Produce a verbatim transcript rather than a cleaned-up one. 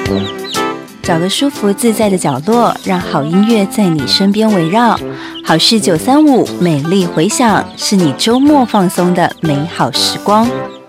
找个舒服自在的角落，让好音乐在你身边围绕。好事九三五，美丽回响，是你周末放松的美好时光。